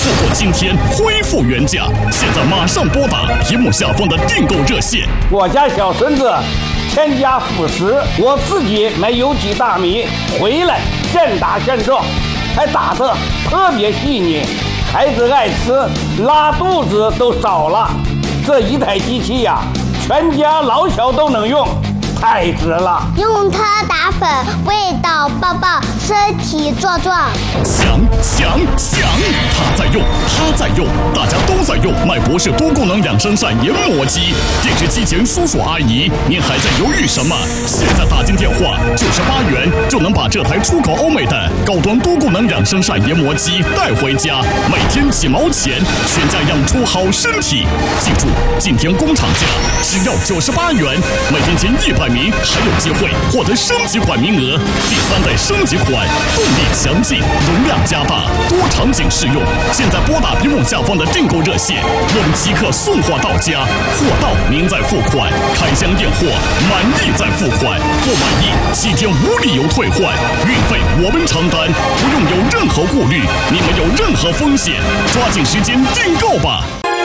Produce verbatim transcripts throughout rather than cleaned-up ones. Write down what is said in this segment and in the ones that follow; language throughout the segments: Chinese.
错过今天恢复原价，现在马上拨打屏幕下方的订购热线。 我家小孙子添加辅食，我自己买有机大米回来现打现种，还打得特别细腻，孩子爱吃，拉肚子都少了。这一台机器呀、啊，全家老小都能用，太值了！ 用它打粉，味道棒棒，身体壮壮。 想想想，他在用，他在用，大家都在用麦博士多功能养生膳研磨机。电视机前叔叔阿姨，您还在犹豫什么？现在打进电话，九十八元就能把这台出口欧美的高端多功能养生膳研磨机带回家，每天几毛钱，全家养出好身体。记住，今天工厂价只要九十八元，每天前一百名还有机会获得升级款名额。第三代升级款，动力强劲，容量加大，多场景适用。现在拨打屏幕下方的订购热线，我们即刻送货到家，货到您再付款，开箱验货，满意再付款，不满意七天无理由退换，运费我们承担，不用有任何顾虑，你没有任何风险，抓紧时间订购吧。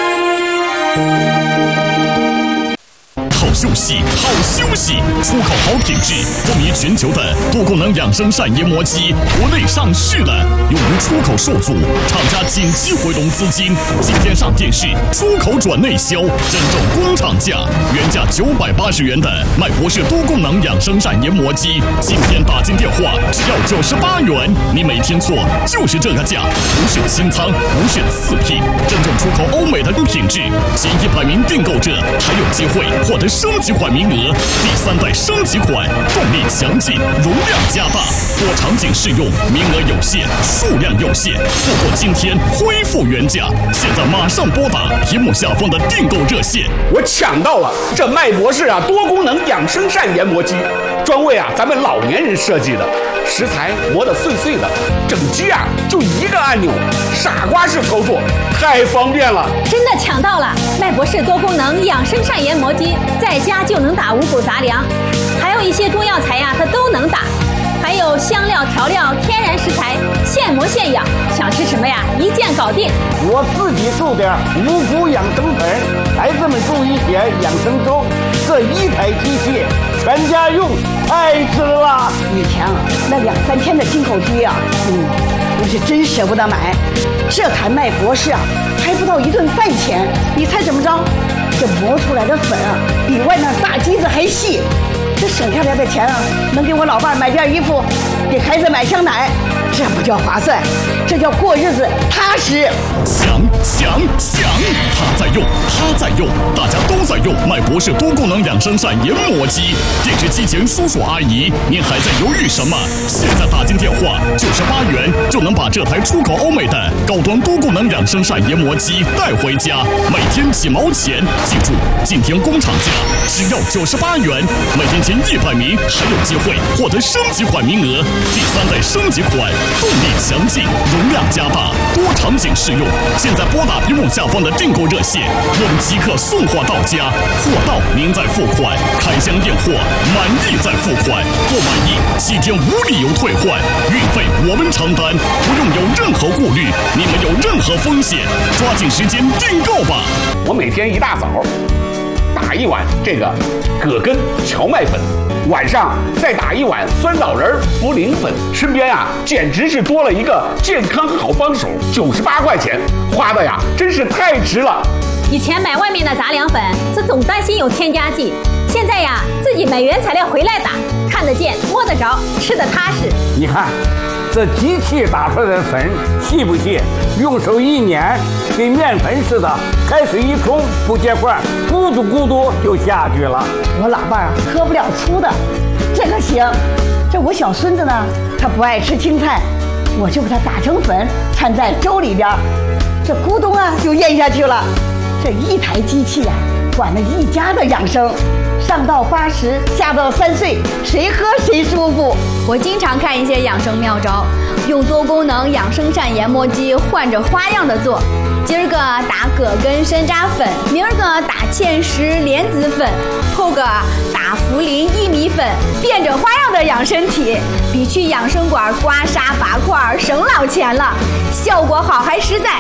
好休息，好休息！出口好品质，风靡全球的多功能养生膳研磨机，国内上市了。由于出口受阻，厂家紧急回笼资金，今天上电视，出口转内销，真正工厂价，原价九百八十元的麦博士多功能养生膳研磨机，今天打进电话只要九十八元，你没听错，就是这个价，不是清仓，不是次品，真正出口欧美的品质，前一百名订购者还有机会获得升级款名额，第三代升级款，动力强劲，容量加大，多场景适用，名额有限，数量有限，错过今天恢复原价，现在马上拨打屏幕下方的订购热线。 我抢到了这麦博士啊多功能养生膳研磨机，专为啊咱们老年人设计的，食材磨得碎碎的，整机啊就一个按钮，傻瓜式操作，太方便了。 真的抢到了麦博士多功能养生膳研磨机，在家就能打五谷杂粮，还有一些中药材呀，它都能打，还有香料调料、天然食材，现磨现养，想吃什么呀，一键搞定。 我自己做点五谷养生粉，孩子们做一些养生粥，这一台机器全家用，太值了。 以前啊，那两三千的进口机啊，嗯，我是真舍不得买。这台麦博士啊，还不到一顿饭钱，你猜怎么着？这磨出来的粉啊，比外面大机子还细。这省下来的钱啊，能给我老伴买件衣服，给孩子买箱奶，这不叫划算，这叫过日子踏实。 想想想，他在用，他在用，大家都在用麦博士多功能养生膳研磨机。电视机前叔叔阿姨，您还在犹豫什么？现在打进电话，九十八元就能把这台出口欧美的高端多功能养生膳研磨机带回家，每天几毛钱。记住，今天工厂价只要九十八元，每天前一百名还有机会获得升级款名额。第三代升级款，动力强劲，容量加大，多场景适用。现在拨打屏幕下方的订购热线，我们即刻送货到家，货到您再付款，开箱验货，满意再付款，不满意七天无理由退换，运费我们承担，不用有任何顾虑，你没有任何风险，抓紧时间订购吧。 我每天一大早打一碗这个葛根荞麦粉，晚上再打一碗酸枣仁茯苓粉，身边啊简直是多了一个健康好帮手，九十八块钱花的呀真是太值了。 以前买外面的杂粮粉，是总担心有添加剂，现在呀自己买原材料回来打，看得见摸得着，吃得踏实。 你看这机器打出来的粉细不细？用手一捻，跟面粉似的，开水一冲不结块，咕嘟咕嘟就下去了。 我老伴儿喝不了粗的，这个行。这我小孙子呢，他不爱吃青菜，我就给他打成粉，掺在粥里边，这咕咚啊就咽下去了。这一台机器啊，管了一家的养生。上到八十，下到三岁，谁喝谁舒服。 我经常看一些养生妙招，用多功能养生膳研磨机换着花样的做。今儿个打葛根山楂粉，明儿个打芡实莲子粉，后个打茯苓薏米粉，变着花样的养身体，比去养生馆刮痧拔罐省老钱了，效果好还实在。自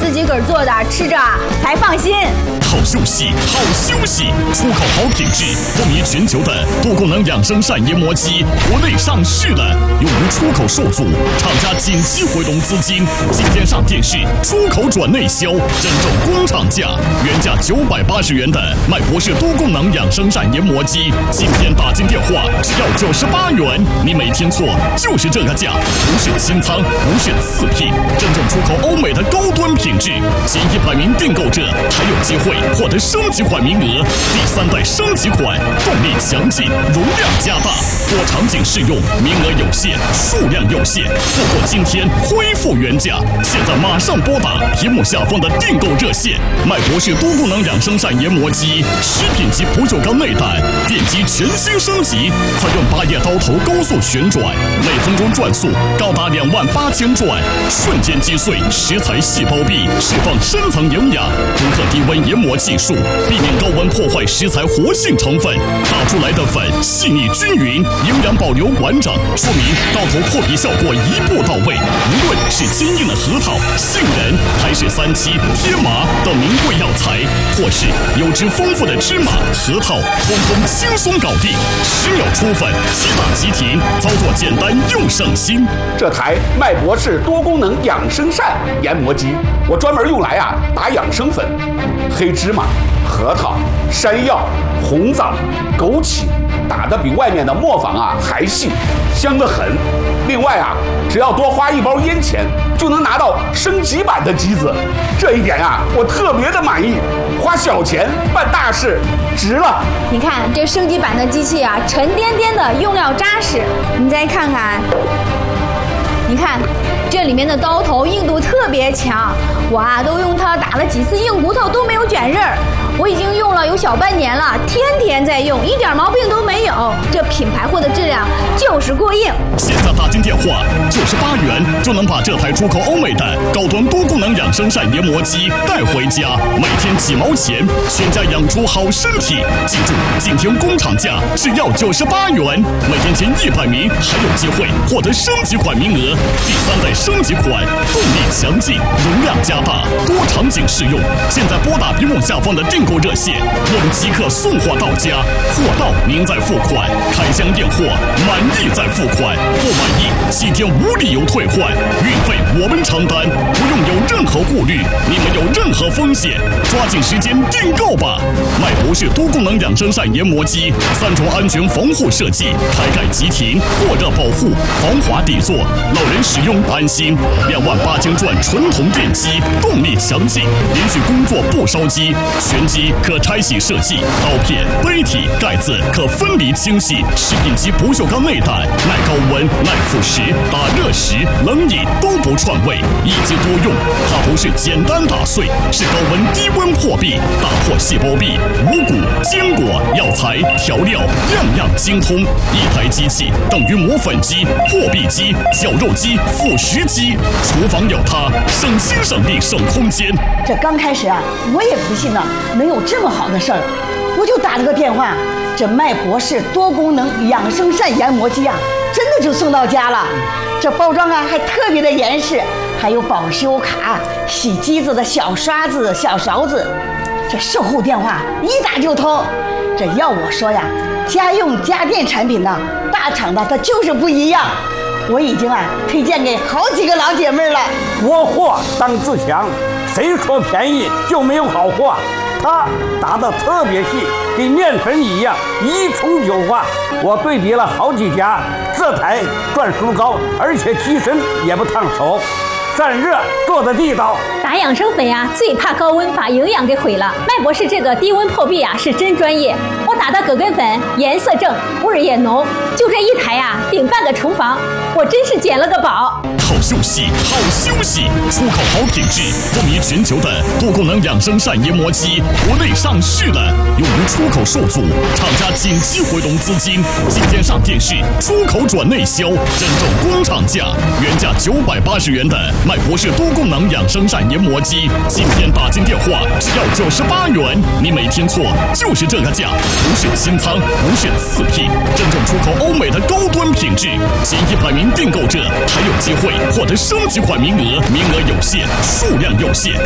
自己个儿做的，吃着才放心。 好休息，好休息，出口好品质，风靡全球的多功能养生膳研磨机，国内上市了，由于出口受阻，厂家紧急回笼资金，今天上电视，出口转内销，真正工厂价，原价九百八十元的麦博士多功能养生膳研磨机，今天打进电话只要九十八元，你没听错，就是这个价，不是清仓，不是次品，真正出口欧美的高端品质，前一百名订购者还有机会获得升级款名额，第三代升级款，动力强劲，容量加大，多场景适用，名额有限，数量有限，错过今天恢复原价，现在马上拨打屏幕下方的订购热线，麦博士多功能养生膳研磨机，食品级不锈钢内胆，电机全新升级，采用八叶刀头高速旋转，每分钟转速高达两万八千转，瞬间击碎食材细胞壁，释放深层营养，独特低温研磨技术，避免高温破坏食材活性成分，打出来的粉细腻均匀，营养保留完整，说明刀头破皮效果一步到位。无论是坚硬的核桃、杏仁，还是三七、天麻等名贵药材，或是油脂丰富的芝麻、核桃，通通轻松搞定，十秒出粉，即打即停，操作简单又省心。 这台麦博士多功能养生膳研磨机，我专门用来啊打养生粉，黑芝麻、核桃、山药、红枣、枸杞，打得比外面的磨坊啊还细，香得很。另外啊，只要多花一包烟钱，就能拿到升级版的机子，这一点啊我特别的满意。花小钱办大事，值了。 你看这升级版的机器啊，沉甸甸的，用料扎实。你再看看，你看这里面的刀头硬度特别强，我啊都用它打了几次硬骨头都没有卷刃儿。我已经用了有小半年了，天天在用，一点毛病都没有。这品牌货的质量就是过硬。 现在打进电话，九十八元就能把这台出口欧美的高端多功能养生膳研磨机带回家，每天几毛钱，全家养出好身体。记住，今天工厂价只要九十八元，每天前一百名还有机会获得升级款名额。第三代升级款，动力强劲，容量加大，多场景适用。现在拨打屏幕下方的订购热线，我们即刻送货到家，货到您再付款，开箱验货，满意再付款，不满意七天无理由退换，运费我们承担，不用有任何顾虑，你们有任何风险，抓紧时间订购吧。麦博士多功能养生膳研磨机，三重安全防护设计，开盖即停，过热保护，防滑底座，老人使用安心。两万八千转纯铜电机，动力强劲，连续工作不烧机，全机可拆洗设计，刀片、杯体、盖子可分离清洗，食品级不锈钢内胆，耐高温、耐腐蚀，打热食、冷饮都不串味，一机多用。它不是简单打碎，是高温低温破壁，打破细胞壁，五谷、坚果、药材、调料，样样精通。一台机器等于磨粉机、破壁机、绞肉机、腐蚀机，厨房有它，省心省力省空间。 这刚开始啊，我也不信呢，能有这么好的事儿，我就打了个电话，这麦博士多功能养生膳研磨机啊，真的就送到家了。这包装啊还特别的严实，还有保修卡、洗机子的小刷子、小勺子。这售后电话一打就通。这要我说呀，家用家电产品呢，大厂的它就是不一样。我已经啊推荐给好几个老姐妹了。 国货当自强，谁说便宜就没有好货？它打得特别细，跟面粉一样，一冲就化。我对比了好几家，这台转速高，而且机身也不烫手，散热做的地道。 打养生粉呀、啊，最怕高温把营养给毁了。麦博士这个低温破壁啊，是真专业。我打的葛根粉颜色正，味儿也浓，就这一台呀、啊，顶半个厨房，我真是捡了个宝。 好休息，好休息，出口好品质，风靡全球的多功能养生膳研磨机，国内上市了，由于出口受阻，厂家紧急回笼资金，今天上电视，出口转内销，真正工厂价，原价九百八十元的麦博士多功能养生膳研磨机，今天打进电话只要九十八元，你没听错，就是这个价，不是清仓，不是次品，真正出口欧美的高端品质，前一百名订购者还有机会获得升级款名额，名额有限，数量有限，